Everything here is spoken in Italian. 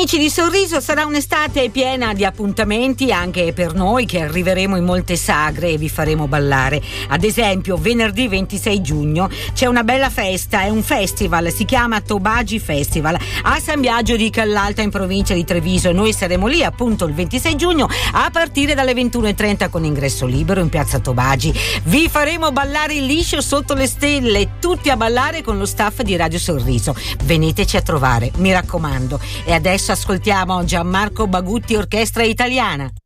Amici di Sorriso, sarà un'estate piena di appuntamenti anche per noi che arriveremo in molte sagre e vi faremo ballare. Ad esempio, venerdì 26 giugno c'è una bella festa, è un festival, si chiama Tobagi Festival a San Biagio di Callalta in provincia di Treviso, e noi saremo lì appunto il 26 giugno a partire dalle 21:30 con ingresso libero in piazza Tobagi. Vi faremo ballare il liscio sotto le stelle, tutti a ballare con lo staff di Radio Sorriso. Veniteci a trovare, mi raccomando. E adesso ascoltiamo Gianmarco Bagutti Orchestra Italiana.